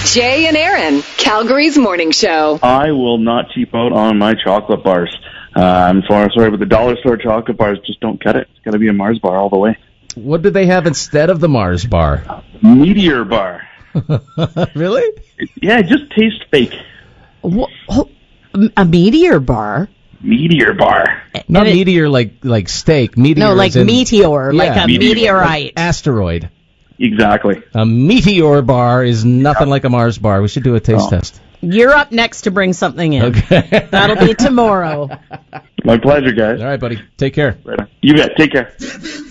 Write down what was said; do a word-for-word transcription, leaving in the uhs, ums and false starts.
Jay and Aaron, Calgary's morning show. I will not cheap out on my chocolate bars. Uh, I'm sorry, sorry, but the dollar store chocolate bars just don't cut it. It's got to be a Mars bar all the way. What did they have instead of the Mars bar? Meteor bar. Really? It, yeah, it just tastes fake. What, a meteor bar? Meteor bar. Not it, meteor like like steak. Meteor no, like in, meteor, yeah, like a meteor. meteorite. Asteroid. Exactly. A meteor bar is nothing yeah. like a Mars bar. We should do a taste oh. test. You're up next to bring something in. Okay. That'll be tomorrow. My pleasure, guys. All right, buddy. Take care. Right on. You bet. Take care.